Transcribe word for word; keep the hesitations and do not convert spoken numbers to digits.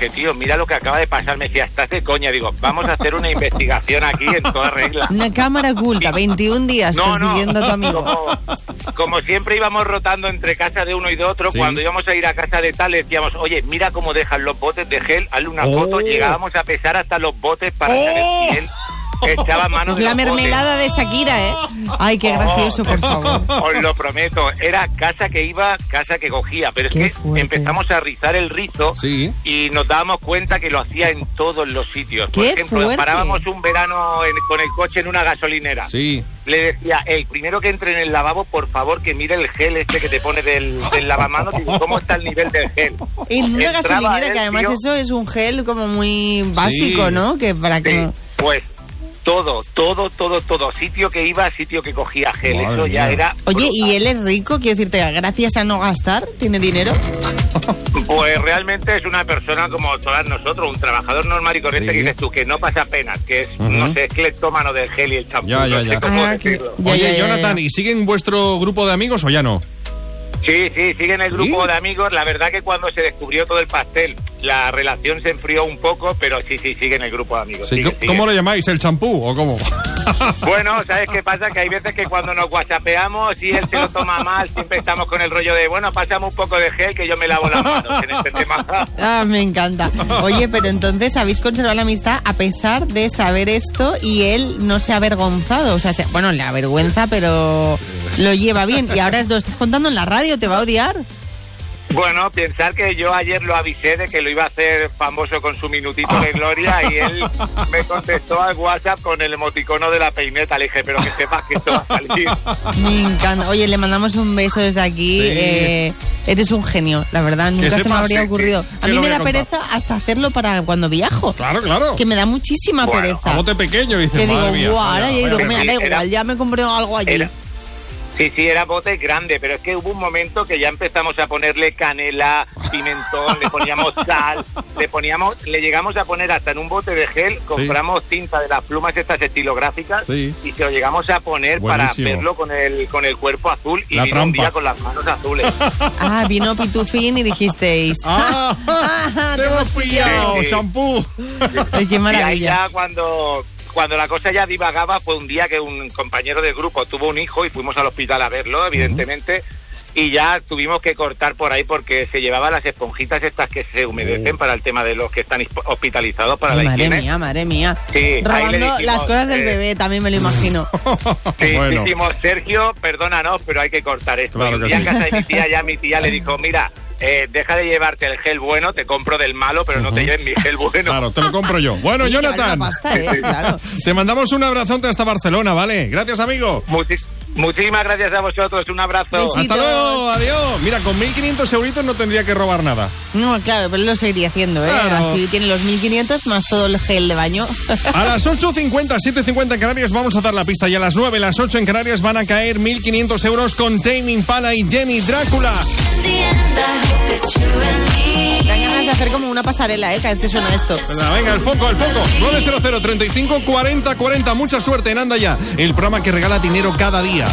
dije, tío, mira lo que acaba de pasar. Me decía, estás de coña. Digo, vamos a hacer una investigación aquí en toda regla. Una cámara oculta, veintiún días no, persiguiendo no, a tu amigo. Como, como siempre íbamos rotando entre casa de uno y de otro, ¿sí? Cuando íbamos a ir a casa de tal, le decíamos, oye, mira cómo dejan los botes de gel, hazle una oh. foto. Llegábamos a pesar hasta los botes para oh. saber quién echaba mano pues de la los mermelada botes. De Shakira, ¿eh? Ay, qué gracioso, por favor. Os lo prometo, era casa que iba, casa que cogía, pero es qué que fuerte. Empezamos a rizar el rizo sí. y nos dábamos cuenta que lo hacía en todos los sitios. Por qué ejemplo, fuerte. Parábamos un verano en, con el coche en una gasolinera. Sí. Le decía, el primero que entre en el lavabo, por favor, que mire el gel este que te pone del, del lavamanos y cómo está el nivel del gel. En una Entraba gasolinera, él, que además tío, eso es un gel como muy básico, sí. ¿no? Que para que... Sí, pues... Todo, todo, todo, todo. Sitio que iba, sitio que cogía gel. Madre Eso ya mía. era... Oye, brutal. ¿y él es rico? Quiero decirte, gracias a no gastar, ¿tiene dinero? Pues realmente es una persona como todas nosotros, un trabajador normal y corriente, sí. Que dices tú, que no pasa penas, que es, uh-huh. no sé, es cleptómano del gel y el champú. Ya, ya, no sé ya. cómo Ah, decirlo. que- ya, Oye, ya, ya, Jonathan, ya. ¿y siguen vuestro grupo de amigos o ya no? Sí, sí, siguen el grupo ¿Sí? de amigos. La verdad que cuando se descubrió todo el pastel, la relación se enfrió un poco, pero sí, sí, siguen el grupo de amigos. Sí, sigue, ¿cómo, sigue. ¿Cómo lo llamáis? ¿El champú o cómo? Bueno, ¿sabes qué pasa? Que hay veces que cuando nos whatsappeamos y él se lo toma mal, siempre estamos con el rollo de, bueno, pasamos un poco de gel que yo me lavo las manos en este tema. Ah, me encanta. Oye, pero entonces habéis conservado la amistad a pesar de saber esto y él no se ha avergonzado. O sea, se- bueno, le avergüenza, pero lo lleva bien. Y ahora lo estás contando en la radio, te va a odiar. Bueno, pensar que yo ayer lo avisé de que lo iba a hacer famoso con su minutito de gloria y él me contestó al WhatsApp con el emoticono de la peineta. Le dije, pero que sepas que esto va a salir. Me encanta. Oye, le mandamos un beso desde aquí. Sí. Eh, eres un genio, la verdad. Nunca se me sepas, habría sí, ocurrido. que A mí lo me voy a da contar. pereza hasta hacerlo para cuando viajo. Claro, claro. Que me da muchísima Bueno, pereza. A bote pequeño, dices, Que digo, madre mía. guau, ahora vaya, ya digo, vaya. mira, da Era- igual, ya me compré algo allí. Era- Sí, sí, era bote grande, pero es que hubo un momento que ya empezamos a ponerle canela, pimentón, le poníamos sal, le poníamos, le llegamos a poner hasta en un bote de gel, compramos cinta de las plumas estas estilográficas Sí. y se lo llegamos a poner Buenísimo. para verlo con el con el cuerpo azul y La vino un trampa. día con las manos azules. Ah, vino Pitufín y dijisteis. ¡Ah! Ah, ¡Te hemos pillado! Sí, sí. ¡Shampoo! Ay, qué Y ahí maravilla. ya cuando, cuando la cosa ya divagaba fue un día que un compañero del grupo tuvo un hijo y fuimos al hospital a verlo, evidentemente, y ya tuvimos que cortar por ahí porque se llevaba las esponjitas estas que se humedecen Oh. para el tema de los que están hisp- hospitalizados para la Madre higiene. mía, madre mía. Sí, ahí le Robando dijimos, las cosas del eh, bebé, también me lo imagino. Sí, Bueno. dijimos, Sergio, perdónanos, pero hay que cortar esto. Claro Y un que día sí. en casa de mi tía, ya mi tía le dijo, mira, eh, deja de llevarte el gel bueno, te compro del malo, pero no te lleves mi gel bueno. Claro, te lo compro yo. Bueno, Oye, vale Jonathan, una pasta, ¿eh? Claro. te mandamos un abrazote hasta Barcelona, ¿vale? Gracias, amigo. Muchi- muchísimas gracias a vosotros, un abrazo. Besitos. Hasta luego, adiós. Mira, con mil quinientos euritos no tendría que robar nada. No, claro, pero él lo seguiría haciendo, ¿eh? Claro. Así tiene los mil quinientos más todo el gel de baño. A las ocho cincuenta, siete cincuenta en Canarias vamos a dar la pista y a las nueve, las ocho en Canarias van a caer mil quinientos euros con Tame Impala y Jenny Drácula. Dan ganas de hacer como una pasarela, ¿eh? Cada vez que suena esto. Venga, venga, el foco, el foco. nueve cero cero, treinta y cinco, cuarenta, cuarenta. Mucha suerte en Anda Ya, el programa que regala dinero cada día.